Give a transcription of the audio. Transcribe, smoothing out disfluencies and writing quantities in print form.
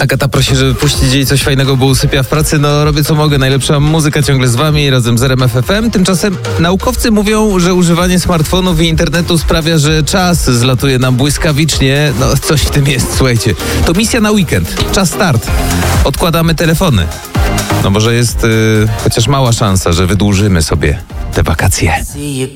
Agata prosi, żeby puścić jej coś fajnego, bo usypia w pracy. No robię co mogę, najlepsza muzyka ciągle z wami, razem z RMF FM. Tymczasem naukowcy mówią, że używanie smartfonów i internetu sprawia, że czas zlatuje nam błyskawicznie. No coś w tym jest, słuchajcie. To misja na weekend. Czas start. Odkładamy telefony. No może jest chociaż mała szansa, że wydłużymy sobie te wakacje.